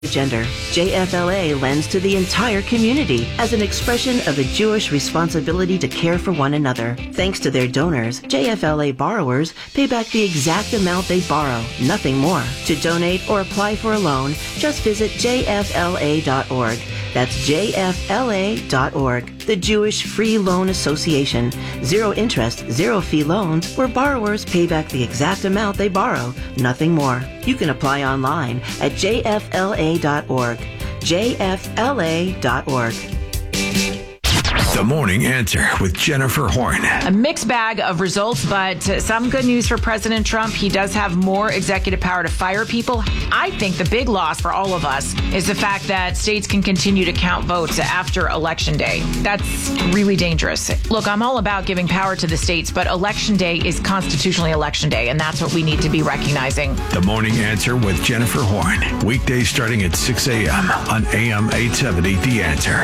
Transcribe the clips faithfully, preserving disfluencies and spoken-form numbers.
Gender. J F L A lends to the entire community as an expression of the Jewish responsibility to care for one another. Thanks to their donors, J F L A borrowers pay back the exact amount they borrow, nothing more. To donate or apply for a loan, just visit J F L A dot org. That's J F L A dot org, the Jewish Free Loan Association. Zero interest, zero fee loans where borrowers pay back the exact amount they borrow, nothing more. You can apply online at J F L A dot org. J F L A dot org. The Morning Answer with Jennifer Horn. A mixed bag of results, but some good news for President Trump. He does have more executive power to fire people. I think the big loss for all of us is the fact that states can continue to count votes after Election Day. That's really dangerous. Look, I'm all about giving power to the states, but Election Day is constitutionally Election Day, and that's what we need to be recognizing. The Morning Answer with Jennifer Horn. Weekdays starting at six a.m. on A M eight seventy, The Answer.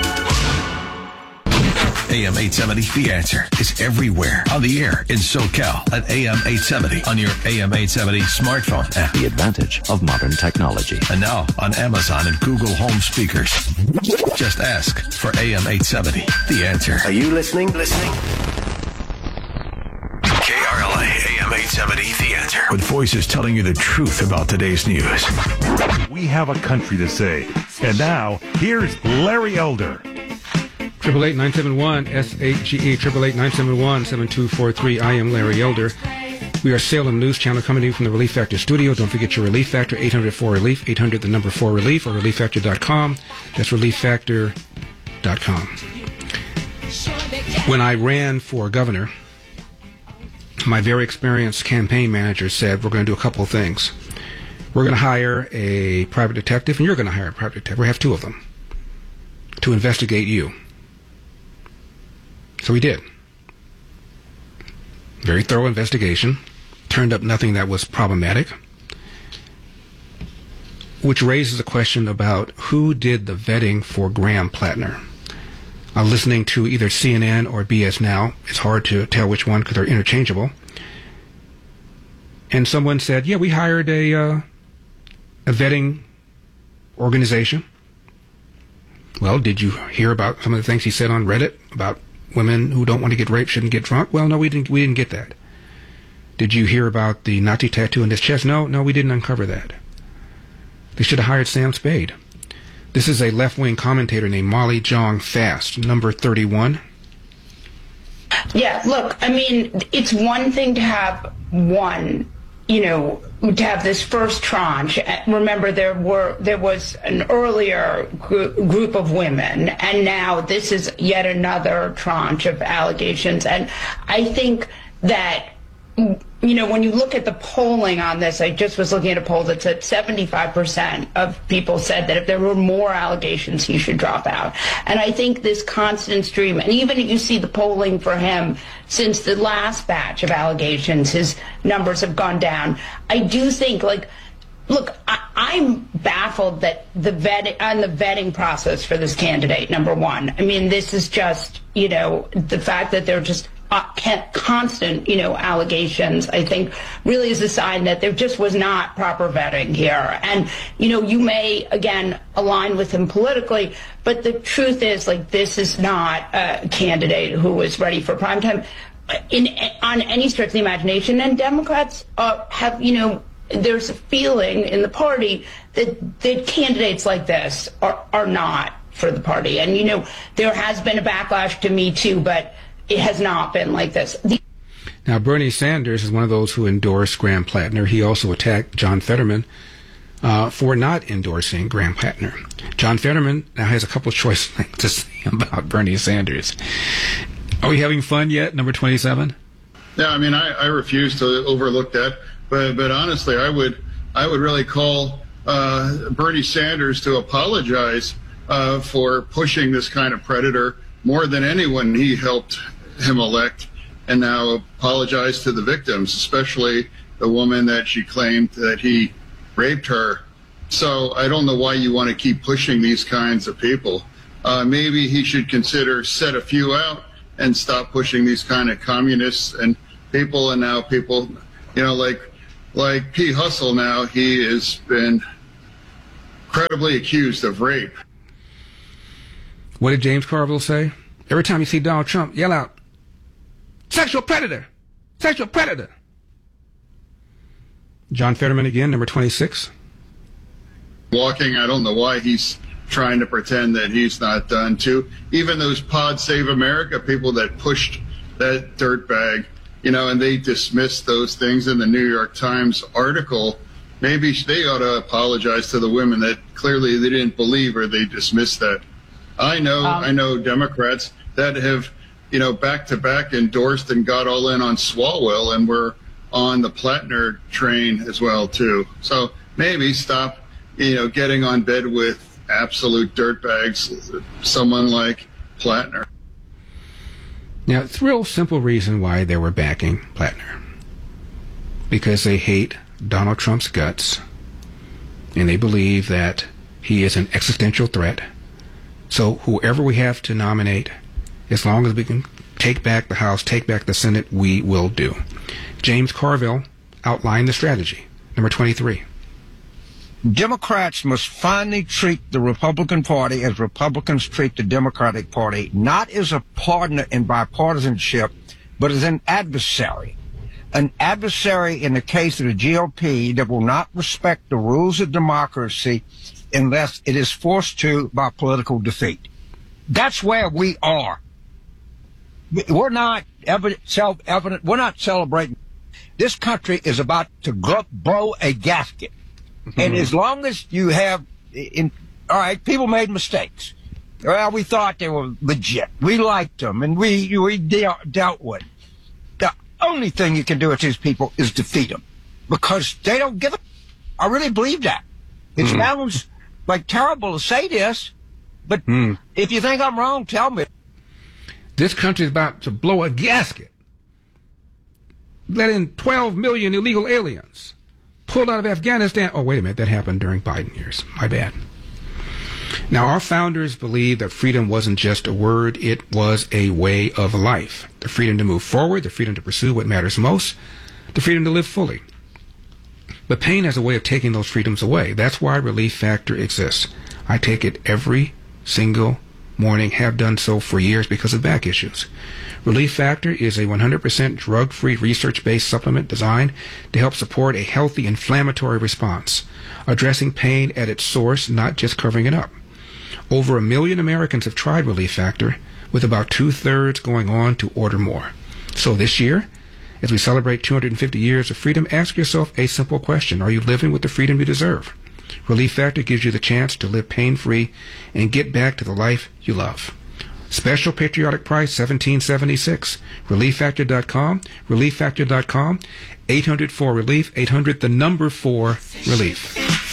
A M eight seventy, The Answer is everywhere on the air in SoCal at A M eight seventy on your A M eight seventy smartphone app. The advantage of modern technology. And now on Amazon and Google Home speakers. Just ask for A M eight seventy, The Answer. Are you listening? Listening? K R L A, A M eight seventy, The Answer. With voices telling you the truth about today's news. We have a country to say. And now, here's Larry Elder. Triple eight nine seven one S H G E triple eight nine seven one seven two four three. I am Larry Elder. We are Salem News Channel coming to you from the Relief Factor studio. Don't forget your Relief Factor, eight hundred four relief, eight hundred the number four relief, or relief factor dot com. That's relief factor dot com. When I ran for governor, my very experienced campaign manager said, we're going to do a couple of things. We're going to hire a private detective, and you're going to hire a private detective. We have two of them to investigate you. So we did. Very thorough investigation. Turned up nothing that was problematic. Which raises a question about who did the vetting for Graham Plattner. I'm listening to either C N N or B S Now. It's hard to tell which one because they're interchangeable. And someone said, yeah, we hired a, uh, a vetting organization. Well, did you hear about some of the things he said on Reddit about women who don't want to get raped shouldn't get drunk? Well, no, we didn't. We didn't get that. Did you hear about the Nazi tattoo on his chest? No, no, we didn't uncover that. They should have hired Sam Spade. This is a left-wing commentator named Molly Jong Fast, number thirty-one. Yeah, look, I mean, it's one thing to have one, you know, to have this first tranche. Remember, there were there was an earlier gr- group of women, and now this is yet another tranche of allegations. And I think that, you know, when you look at the polling on this, I just was looking at a poll that said seventy-five percent of people said that if there were more allegations, he should drop out. And I think this constant stream, and even if you see the polling for him since the last batch of allegations, his numbers have gone down. I do think, like, look, I, I'm baffled that the vet on the vetting process for this candidate, number one. I mean, this is just, you know, the fact that they're just Uh, constant, you know, allegations, I think really is a sign that there just was not proper vetting here. And, you know, you may, again, align with him politically, but the truth is, like, this is not a candidate who is ready for prime time in, on any stretch of the imagination. And Democrats uh, have, you know, there's a feeling in the party that, that candidates like this are, are not for the party. And, you know, there has been a backlash to Me Too, but it has not been like this. The- now, Bernie Sanders is one of those who endorsed Graham Plattner. He also attacked John Fetterman uh, for not endorsing Graham Plattner. John Fetterman now has a couple of choice things to say about Bernie Sanders. Are we having fun yet, number twenty-seven? Yeah, I mean, I, I refuse to overlook that. But but honestly, I would I would really call uh, Bernie Sanders to apologize uh, for pushing this kind of predator more than anyone he helped him elect, and now apologize to the victims, especially the woman that she claimed that he raped her. So I don't know why you want to keep pushing these kinds of people. Uh, maybe he should consider set a few out and stop pushing these kind of communists and people. And now people, you know, like like P. Hustle now, he has been credibly accused of rape. What did James Carville say? Every time you see Donald Trump, yell out, "Sexual predator! Sexual predator!" John Fetterman again, number twenty-six. Walking, I don't know why he's trying to pretend that he's not done too. Even those Pod Save America people that pushed that dirtbag, you know, and they dismissed those things in the New York Times article. Maybe they ought to apologize to the women that clearly they didn't believe or they dismissed that. I know, um, I know Democrats that have, you know, back to back endorsed and got all in on Swalwell, and we're on the Plattner train as well too. So maybe stop, you know, getting on bed with absolute dirtbags, someone like Plattner. Now, it's a real simple reason why they were backing Plattner. Because they hate Donald Trump's guts, and they believe that he is an existential threat. So whoever we have to nominate, as long as we can take back the House, take back the Senate, we will do. James Carville outlined the strategy. Number twenty-three. Democrats must finally treat the Republican Party as Republicans treat the Democratic Party, not as a partner in bipartisanship, but as an adversary. An adversary in the case of the G O P that will not respect the rules of democracy unless it is forced to by political defeat. That's where we are. We're not evident, self-evident. We're not celebrating. This country is about to blow a gasket. Mm-hmm. And as long as you have, in, all right, people made mistakes. Well, we thought they were legit. We liked them, and we we de- dealt with. The only thing you can do with these people is defeat them, because they don't give a. I really believe that. It mm-hmm. sounds like terrible to say this, but mm. if you think I'm wrong, tell me. This country is about to blow a gasket. Let in twelve million illegal aliens. Pulled out of Afghanistan. Oh, wait a minute. That happened during Biden years. My bad. Now, our founders believed that freedom wasn't just a word. It was a way of life. The freedom to move forward, the freedom to pursue what matters most, the freedom to live fully. But pain has a way of taking those freedoms away. That's why Relief Factor exists. I take it every single morning, have done so for years because of back issues. Relief Factor is a one hundred percent drug-free, research-based supplement designed to help support a healthy inflammatory response, addressing pain at its source, not just covering it up. Over a million Americans have tried Relief Factor, with about two-thirds going on to order more. So this year, as we celebrate two hundred fifty years of freedom, ask yourself a simple question. Are you living with the freedom you deserve? Relief Factor gives you the chance to live pain-free and get back to the life you love. Special patriotic price, seventeen seventy-six. relief factor dot com. relief factor dot com. eight hundred four relief. eight hundred, the number four, relief.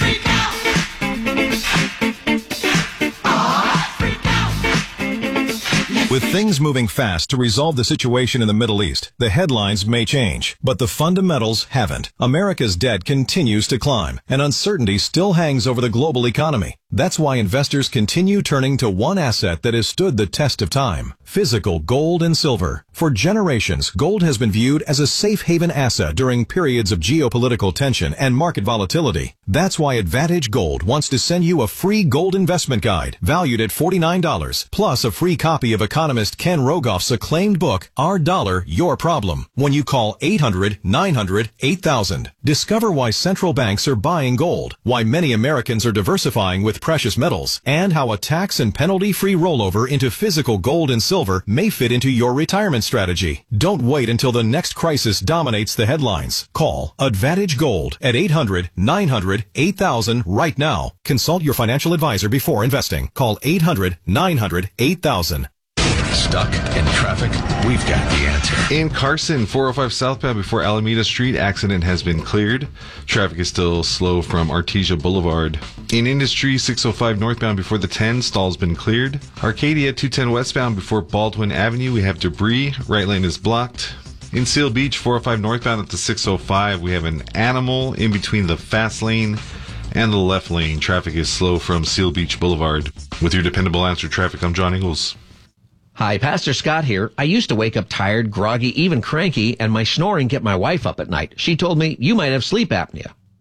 With things moving fast to resolve the situation in the Middle East, the headlines may change, but the fundamentals haven't. America's debt continues to climb, and uncertainty still hangs over the global economy. That's why investors continue turning to one asset that has stood the test of time: physical gold and silver. For generations, gold has been viewed as a safe haven asset during periods of geopolitical tension and market volatility. That's why Advantage Gold wants to send you a free gold investment guide valued at forty-nine dollars, plus a free copy of economist Ken Rogoff's acclaimed book, Our Dollar, Your Problem, when you call eight hundred nine hundred eight thousand. Discover why central banks are buying gold, why many Americans are diversifying with precious metals, and how a tax and penalty-free rollover into physical gold and silver may fit into your retirement strategy. Don't wait until the next crisis dominates the headlines. Call Advantage Gold at eight hundred nine hundred eight thousand right now. Consult your financial advisor before investing. Call eight hundred nine hundred eight thousand. Stuck in traffic? We've got the answer. In Carson, four oh five southbound before Alameda Street, accident has been cleared. Traffic is still slow from Artesia Boulevard. In Industry, six oh five northbound before the ten, stall's been cleared. Arcadia, two ten westbound before Baldwin Avenue, we have debris. Right lane is blocked. In Seal Beach, four oh five northbound at the six oh five, we have an animal in between the fast lane and the left lane. Traffic is slow from Seal Beach Boulevard. With your dependable answer traffic, I'm John Ingalls. Hi, Pastor Scott here. I used to wake up tired, groggy, even cranky, and my snoring kept my wife up at night. She told me, you might have sleep apnea.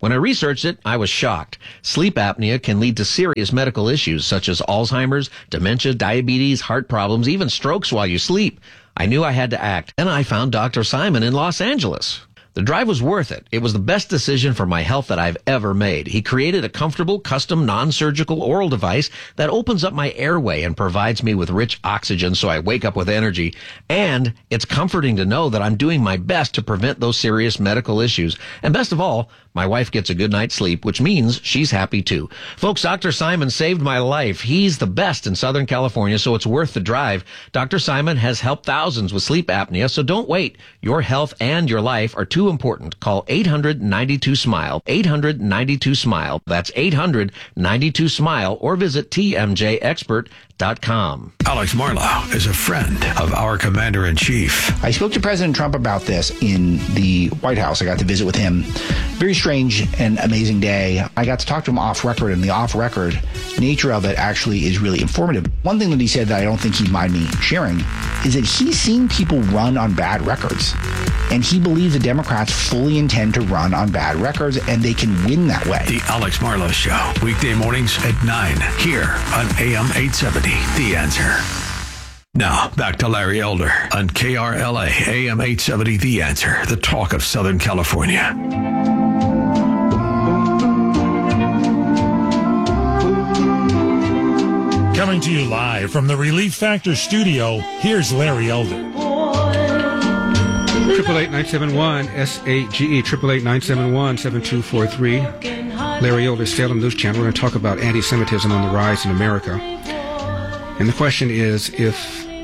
When I researched it, I was shocked. Sleep apnea can lead to serious medical issues such as Alzheimer's, dementia, diabetes, heart problems, even strokes while you sleep. I knew I had to act, and I found Doctor Simon in Los Angeles. The drive was worth it. It was the best decision for my health that I've ever made. He created a comfortable, custom, non-surgical oral device that opens up my airway and provides me with rich oxygen so I wake up with energy. And it's comforting to know that I'm doing my best to prevent those serious medical issues. And best of all, my wife gets a good night's sleep, which means she's happy too. Folks, Doctor Simon saved my life. He's the best in Southern California, so it's worth the drive. Doctor Simon has helped thousands with sleep apnea, so don't wait. Your health and your life are too important. Call eight hundred, ninety-two, SMILE, eight hundred, ninety-two, SMILE. That's eight hundred, ninety-two, SMILE, or visit T M J expert dot com. Alex Marlow is a friend of our Commander-in-Chief. I spoke to President Trump about this in the White House. I got to visit with him. Very strange and amazing day. I got to talk to him off record, and the off record nature of it actually is really informative. One thing that he said that I don't think he'd mind me sharing is that he's seen people run on bad records, and he believes the Democrats fully intend to run on bad records, and they can win that way. The Alex Marlow Show, weekday mornings at nine, here on A M eight seventy, The Answer. Now, back to Larry Elder on K R L A, A M eight seventy, The Answer, the talk of Southern California. Coming to you live from the Relief Factor studio, here's Larry Elder. Triple eight nine seven one S A G E triple eight nine seven one seven two four three. Larry Elder, Salem News Channel. We're going to talk about anti-Semitism on the rise in America. And the question is if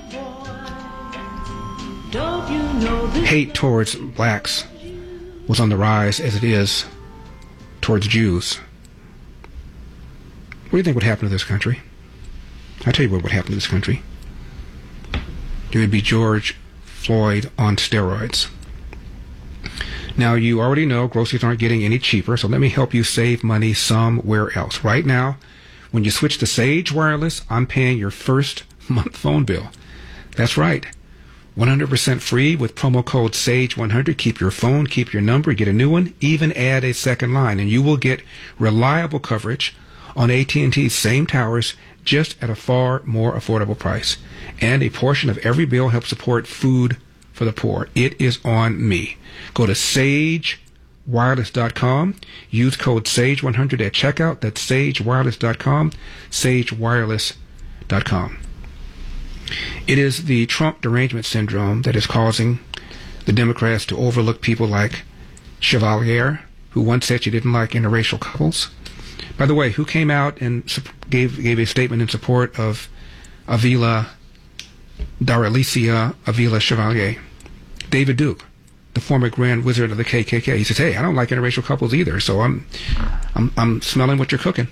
hate towards blacks was on the rise as it is towards Jews, what do you think would happen to this country? I'll tell you what would happen to this country. It would be George Floyd on steroids. Now, you already know groceries aren't getting any cheaper, so let me help you save money somewhere else. Right now, when you switch to Sage Wireless, I'm paying your first month phone bill. That's right. one hundred percent free with promo code SAGE one hundred. Keep your phone, keep your number, get a new one, even add a second line, and you will get reliable coverage on A T and T's same towers, just at a far more affordable price. And a portion of every bill helps support food for the poor. It is on me. Go to sage wireless dot com. Use code SAGE one hundred at checkout. That's sage wireless dot com. sage wireless dot com. It is the Trump derangement syndrome that is causing the Democrats to overlook people like Chevalier, who once said she didn't like interracial couples. By the way, who came out and gave gave a statement in support of Avila Daralicia Avila Chevalier? David Duke, the former Grand Wizard of the K K K. He says, "Hey, I don't like interracial couples either, so I'm, I'm, I'm smelling what you're cooking."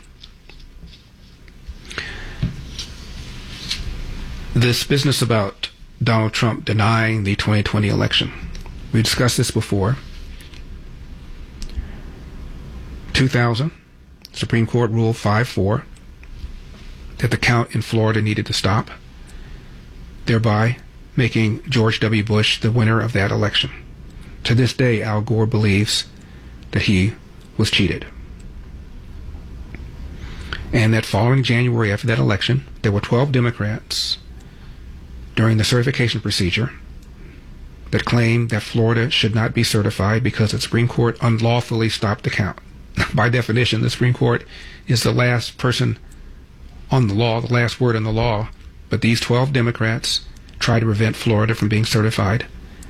This business about Donald Trump denying the twenty twenty election. We discussed this before. two thousand, Supreme Court ruled five four that the count in Florida needed to stop, thereby making George W. Bush the winner of that election. To this day, Al Gore believes that he was cheated. And that following January after that election, there were twelve Democrats during the certification procedure that claimed that Florida should not be certified because the Supreme Court unlawfully stopped the count. By definition, the Supreme Court is the last person on the law, the last word in the law, but these twelve Democrats tried to prevent Florida from being certified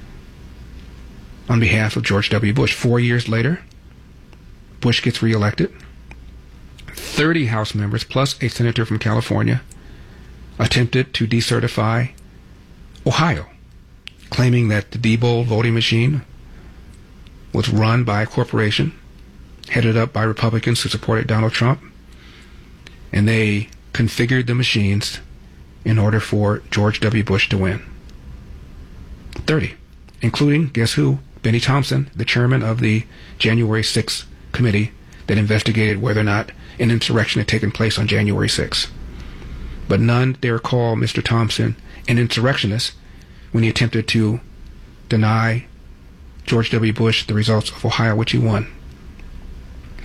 on behalf of George W. Bush. Four years later, Bush gets reelected. thirty House members, plus a senator from California, attempted to decertify Ohio, claiming that the Diebold voting machine was run by a corporation headed up by Republicans who supported Donald Trump, and they configured the machines in order for George W. Bush to win. thirty, including, guess who? Benny Thompson, the chairman of the January sixth committee that investigated whether or not an insurrection had taken place on January sixth. But none dare call Mister Thompson an insurrectionist when he attempted to deny George W. Bush the results of Ohio, which he won.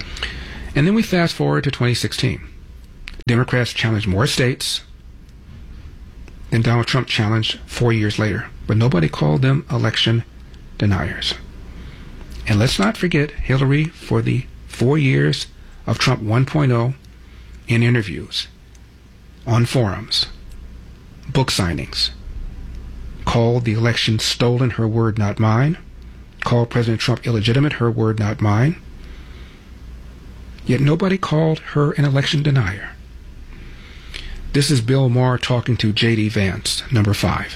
And then we fast forward to twenty sixteen. Democrats challenged more states than Donald Trump challenged four years later. But nobody called them election deniers. And let's not forget Hillary for the four years of Trump one point oh in interviews, on forums, book signings, called the election stolen, her word not mine, called President Trump illegitimate, her word not mine. Yet nobody called her an election denier. This is Bill Maher talking to J D Vance, number five.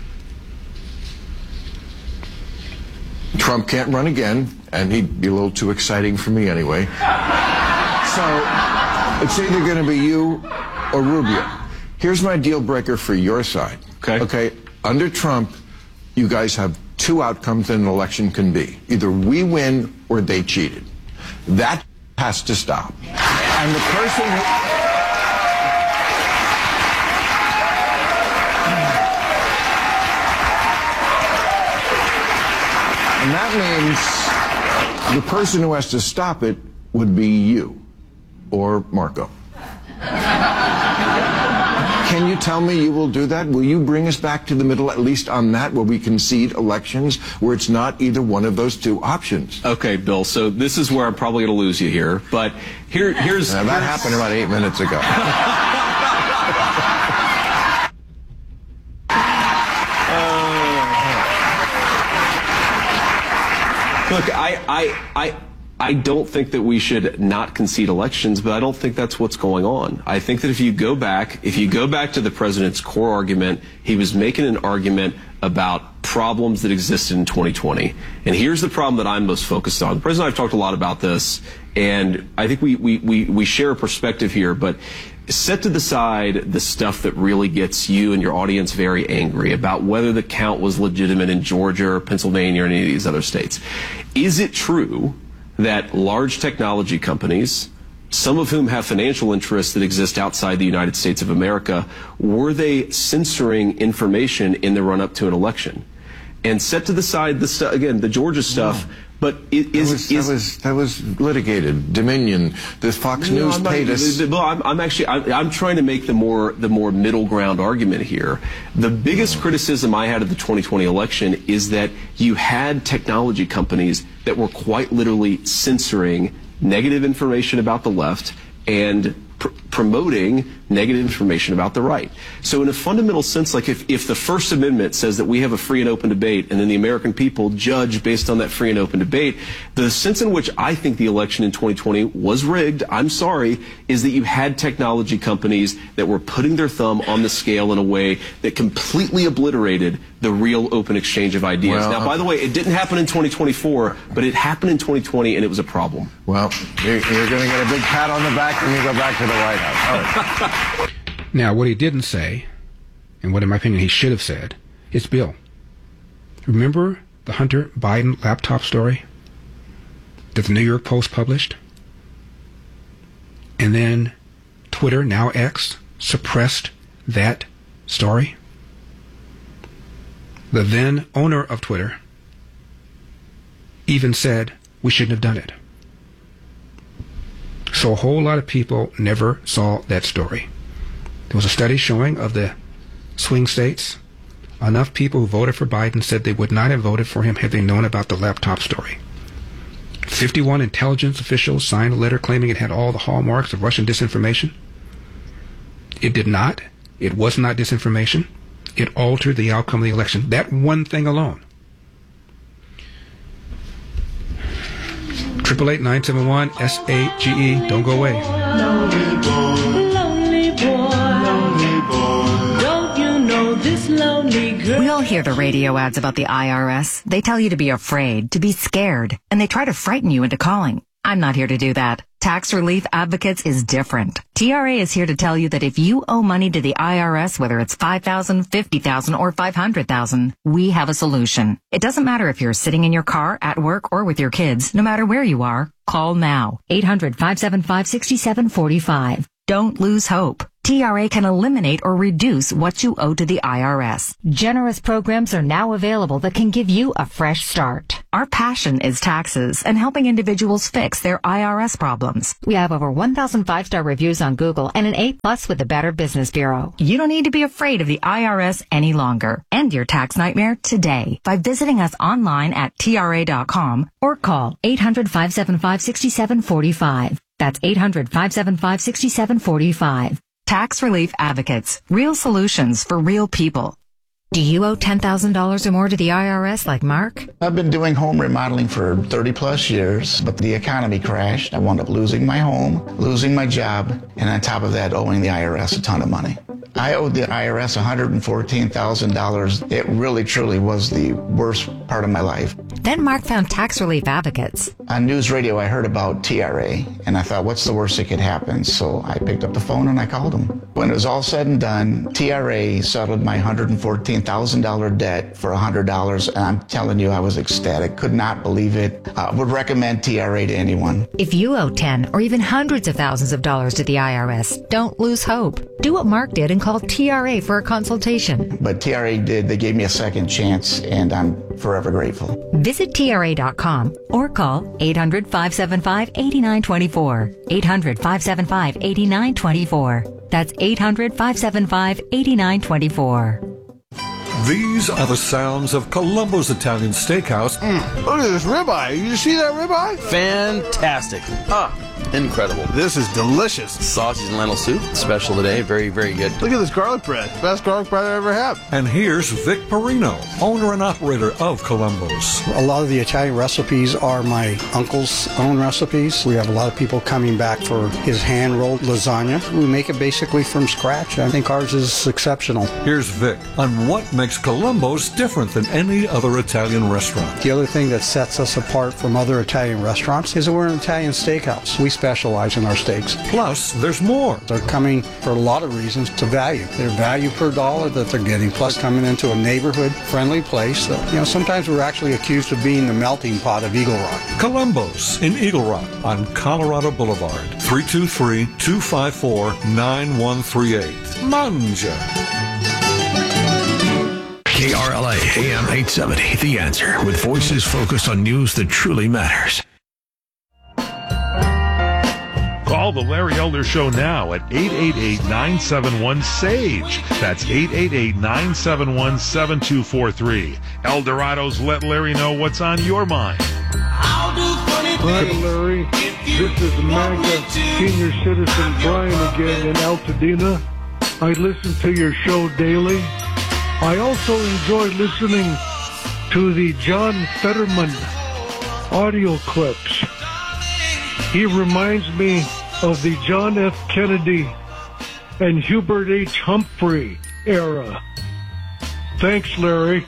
Trump can't run again, and he'd be a little too exciting for me anyway. So it's either going to be you or Rubio. Here's my deal breaker for your side. Okay. Okay. Under Trump, you guys have two outcomes that an election can be. Either we win or they cheated. That has to stop. And the person who... And that means the person who has to stop it would be you or Marco. Can you tell me you will do that? Will you bring us back to the middle, at least on that, where we concede elections, where it's not either one of those two options? Okay, Bill, so this is where I'm probably going to lose you here, but here, here's... Now, that here's... happened about eight minutes ago. Look, I, I, I, I don't think that we should not concede elections, but I don't think that's what's going on. I think that if you go back, if you go back to the president's core argument, he was making an argument about problems that existed in twenty twenty. And here's the problem that I'm most focused on. The president and I have talked a lot about this, and I think we, we, we, we share a perspective here, but set to the side the stuff that really gets you and your audience very angry about whether the count was legitimate in Georgia or Pennsylvania or any of these other states. Is it true that large technology companies, some of whom have financial interests that exist outside the United States of America, were they censoring information in the run-up to an election? And set to the side the stu- again the Georgia stuff. No. But it is, that, was, is that was that was litigated. Dominion, the Fox no, News I'm paid not, us. Well, I'm, I'm actually I'm, I'm trying to make the more the more middle ground argument here. The biggest oh. criticism I had of the twenty twenty election is that you had technology companies that were quite literally censoring negative information about the left and pr- promoting negative information about the right. So in a fundamental sense, like if, if the First Amendment says that we have a free and open debate and then the American people judge based on that free and open debate, the sense in which I think the election in twenty twenty was rigged, I'm sorry, is that you had technology companies that were putting their thumb on the scale in a way that completely obliterated the real open exchange of ideas. Well, now, by the way, it didn't happen in twenty twenty-four, but it happened in twenty twenty, and it was a problem. Well, you're, you're going to get a big pat on the back when you go back to the White House. All right. Now, what he didn't say, and what in my opinion he should have said, is, Bill, remember the Hunter Biden laptop story that the New York Post published? And then Twitter, now X, suppressed that story? The then owner of Twitter even said we shouldn't have done it. So a whole lot of people never saw that story. There was a study showing of the swing states, enough people who voted for Biden said they would not have voted for him had they known about the laptop story. fifty-one intelligence officials signed a letter claiming it had all the hallmarks of Russian disinformation. It did not. It was not disinformation. It altered the outcome of the election. That one thing alone. triple eight nine seven one S A G E. Don't go away. Lonely boy, lonely boy, lonely boy. Don't you know this lonely girl? We all hear the radio ads about the I R S. They tell you to be afraid, to be scared, and they try to frighten you into calling. I'm not here to do that. Tax Relief Advocates is different. T R A is here to tell you that if you owe money to the I R S, whether it's five thousand dollars, fifty thousand dollars, or five hundred thousand dollars, we have a solution. It doesn't matter if you're sitting in your car, at work, or with your kids. No matter where you are, call now. eight hundred, five seven five, six seven four five. Don't lose hope. T R A can eliminate or reduce what you owe to the I R S. Generous programs are now available that can give you a fresh start. Our passion is taxes and helping individuals fix their I R S problems. We have over one thousand five-star reviews on Google and an A plus with the Better Business Bureau. You don't need to be afraid of the I R S any longer. End your tax nightmare today by visiting us online at T R A dot com or call eight hundred, five seven five, six seven four five. That's eight hundred, five seven five, six seven four five. Tax Relief Advocates. Real solutions for real people. Do you owe ten thousand dollars or more to the I R S like Mark? I've been doing home remodeling for thirty plus years, but the economy crashed. I wound up losing my home, losing my job, and on top of that, owing the I R S a ton of money. I owed the I R S one hundred fourteen thousand dollars. It really, truly was the worst part of my life. Then Mark found Tax Relief Advocates. On news radio, I heard about T R A, and I thought, what's the worst that could happen? So I picked up the phone and I called them. When it was all said and done, T R A settled my one hundred fourteen thousand dollars debt for one hundred dollars, and I'm telling you, I was ecstatic. Could not believe it. Uh, would recommend T R A to anyone. If you owe ten or even hundreds of thousands of dollars to the I R S, don't lose hope. Do what Mark did and call T R A for a consultation. But T R A did. They gave me a second chance, and I'm forever grateful. Visit T R A dot com or call eight hundred, five seven five, eight nine two four. eight hundred, five seven five, eight nine two four. That's eight hundred, five seven five, eight nine two four. These are the sounds of Columbo's Italian Steakhouse. Mm, look at this ribeye. You see that ribeye? Fantastic. Ah, incredible. This is delicious. Sausage and lentil soup, special today. Very, very good. Look at this garlic bread. Best garlic bread I ever had. And here's Vic Perino, owner and operator of Columbo's. A lot of the Italian recipes are my uncle's own recipes. We have a lot of people coming back for his hand-rolled lasagna. We make it basically from scratch. I think ours is exceptional. Here's Vic on what makes Columbo's different than any other Italian restaurant. The other thing that sets us apart from other Italian restaurants is that we're an Italian steakhouse. We specialize in our steaks. Plus, there's more. They're coming for a lot of reasons to value. Their value per dollar that they're getting, plus coming into a neighborhood-friendly place that, you know, sometimes we're actually accused of being the melting pot of Eagle Rock. Columbo's in Eagle Rock on Colorado Boulevard. three two three, two five four, nine one three eight. Manja. K R L A A M eight seventy, The Answer, with voices focused on news that truly matters. Call the Larry Elder Show now at eight eight eight, nine seven one, S A G E. That's eight eight eight, nine seven one, seven two four three. Eldorado's Let Larry Know What's on Your Mind. Hi, Larry. This is MAGA senior citizen Brian again in Altadena. I listen to your show daily. I also enjoy listening to the John Fetterman audio clips. He reminds me of the John F. Kennedy and Hubert H. Humphrey era. Thanks, Larry.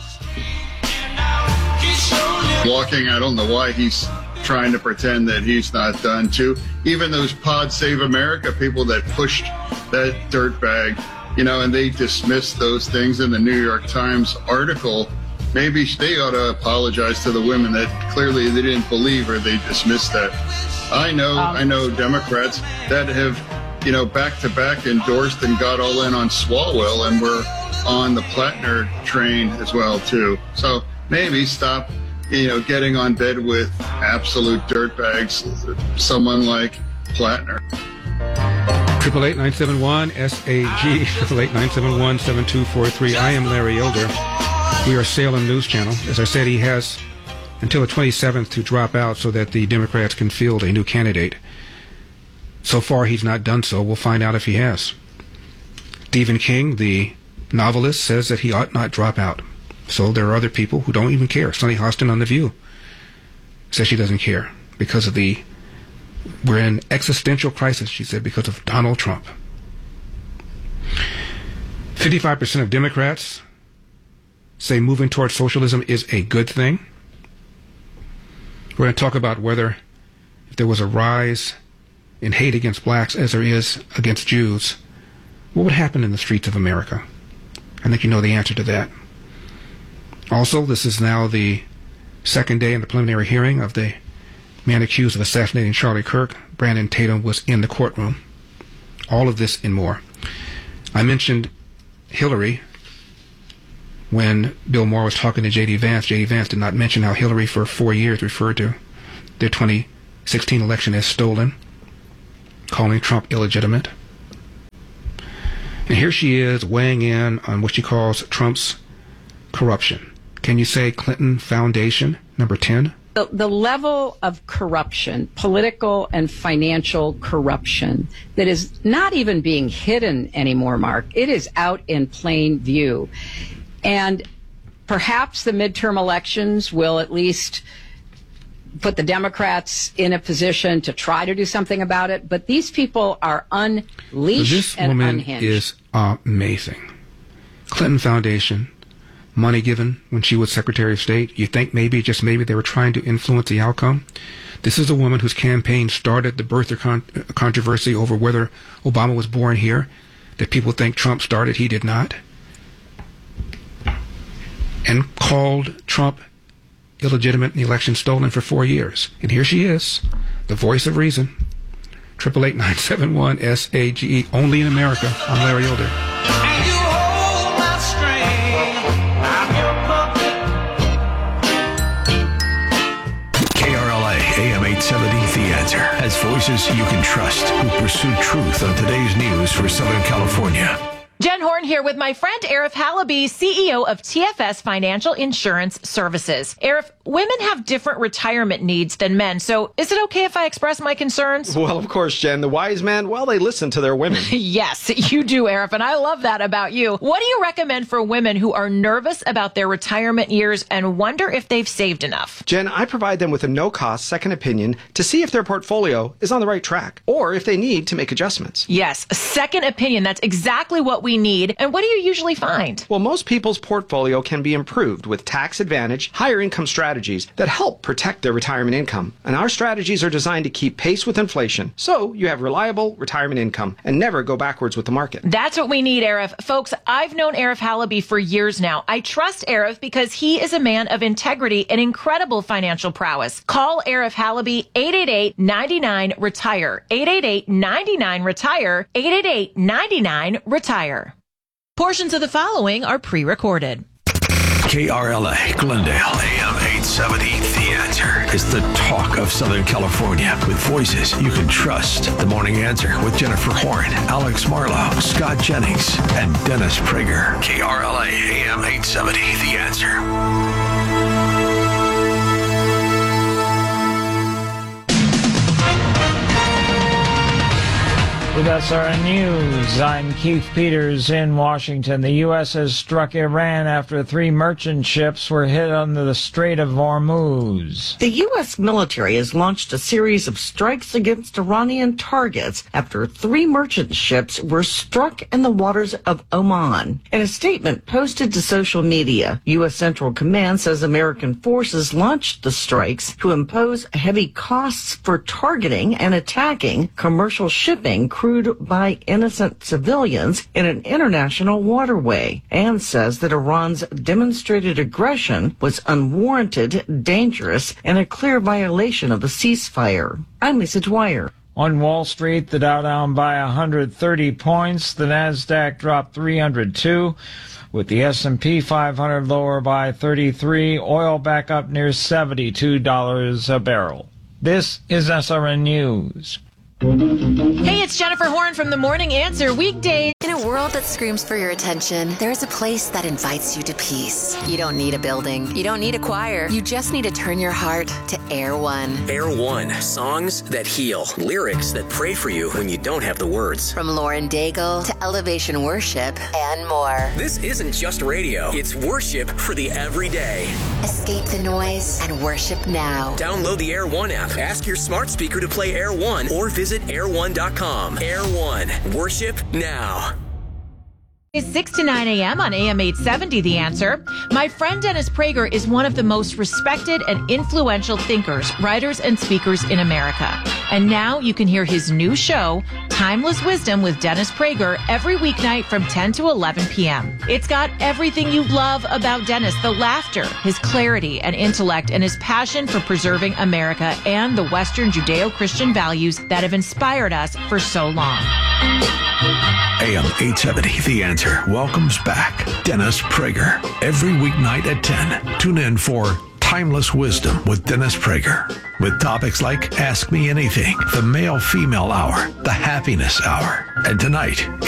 Walking, I don't know why he's trying to pretend that he's not done too. Even those Pod Save America people that pushed that dirtbag, you know, and they dismissed those things in the New York Times article. Maybe they ought to apologize to the women that clearly they didn't believe or they dismissed that. I know, um, I know Democrats that have, you know, back to back endorsed and got all in on Swalwell, and we're on the Plattner train as well too. So maybe stop, you know, getting on bed with absolute dirtbags, someone like Plattner. Triple eight nine seven one S A G. Triple eight nine seven one seven two four three. I am Larry Elder. We are Salem News Channel. As I said, he has until the twenty-seventh to drop out so that the Democrats can field a new candidate. So far, he's not done so. We'll find out if he has. Stephen King, the novelist, says that he ought not drop out. So there are other people who don't even care. Sonny Hostin on The View says she doesn't care because of the we're in existential crisis, she said, because of Donald Trump. fifty-five percent of Democrats say moving towards socialism is a good thing. We're going to talk about whether if there was a rise in hate against blacks as there is against Jews, what would happen in the streets of America? I think you know the answer to that. Also, this is now the second day in the preliminary hearing of the man accused of assassinating Charlie Kirk. Brandon Tatum was in the courtroom. All of this and more. I mentioned Hillary when Bill Moore was talking to J D. Vance. J D. Vance did not mention how Hillary for four years referred to their twenty sixteen election as stolen, calling Trump illegitimate. And here she is weighing in on what she calls Trump's corruption. Can you say Clinton Foundation, number ten? The, the level of corruption, political and financial corruption, that is not even being hidden anymore, Mark. It is out in plain view. And perhaps the midterm elections will at least put the Democrats in a position to try to do something about it. But these people are unleashed this and woman unhinged. Is amazing. Clinton Foundation, money given when she was Secretary of State. You think maybe, just maybe, they were trying to influence the outcome? This is a woman whose campaign started the birther con- controversy over whether Obama was born here, that people think Trump started. He did not. And called Trump illegitimate and the election stolen for four years. And here she is, the voice of reason. eight eight eight, nine seven one, S A G E, only in America. I'm Larry Elder. K R L A A M eight seventy, The Answer, has voices you can trust who pursue truth on today's news for Southern California. Jen Horn here with my friend Arif Halaby, C E O of T F S Financial Insurance Services. Arif, women have different retirement needs than men, so is it okay if I express my concerns? Well, of course, Jen. The wise men, well, they listen to their women. Yes, you do, Arif, and I love that about you. What do you recommend for women who are nervous about their retirement years and wonder if they've saved enough? Jen, I provide them with a no-cost second opinion to see if their portfolio is on the right track or if they need to make adjustments. Yes, a second opinion. That's exactly what we need. And what do you usually find? Well, most people's portfolio can be improved with tax advantage, higher income strategies that help protect their retirement income. And our strategies are designed to keep pace with inflation, so you have reliable retirement income and never go backwards with the market. That's what we need, Arif. Folks, I've known Arif Halaby for years now. I trust Arif because he is a man of integrity and incredible financial prowess. Call Arif Halaby, eight eight eight, nine nine, retire. eight eight eight, nine nine, retire. eight eight eight, nine nine, retire. Portions of the following are pre-recorded. K R L A, Glendale, A M eight seventy, The Answer, is the talk of Southern California with voices you can trust. The Morning Answer with Jennifer Horn, Alex Marlowe, Scott Jennings, and Dennis Prager. K R L A, A M eight seventy, The Answer. With S R N News, I'm Keith Peters in Washington. The U S has struck Iran after three merchant ships were hit under the Strait of Hormuz. The U S military has launched a series of strikes against Iranian targets after three merchant ships were struck in the waters of Oman. In a statement posted to social media, U S Central Command says American forces launched the strikes to impose heavy costs for targeting and attacking commercial shipping crewed by innocent civilians in an international waterway, and says that Iran's demonstrated aggression was unwarranted, dangerous, and a clear violation of the ceasefire. I'm Lisa Dwyer. On Wall Street, the Dow down by one hundred thirty points, the Nasdaq dropped three hundred two, with the S and P five hundred lower by thirty-three, oil back up near seventy-two dollars a barrel. This is S R N News. Hey, it's Jennifer Horn from The Morning Answer, weekdays. In a world that screams for your attention, there's a place that invites you to peace. You don't need a building. You don't need a choir. You just need to turn your heart to Air One. Air One, songs that heal, lyrics that pray for you when you don't have the words. From Lauren Daigle to Elevation Worship and more. This isn't just radio. It's worship for the everyday. Escape the noise and worship now. Download the Air One app. Ask your smart speaker to play Air One or visit air one dot com. Air One, worship now. It's six to nine a.m. on A M eight seventy, The Answer. My friend Dennis Prager is one of the most respected and influential thinkers, writers, and speakers in America. And now you can hear his new show, Timeless Wisdom with Dennis Prager, every weeknight from ten to eleven p.m. It's got everything you love about Dennis, the laughter, his clarity and intellect, and his passion for preserving America and the Western Judeo-Christian values that have inspired us for so long. A M eight seventy, The Answer welcomes back Dennis Prager every weeknight at ten. Tune in for Timeless Wisdom with Dennis Prager, with topics like Ask Me Anything, the Male-Female Hour, the Happiness Hour, and tonight,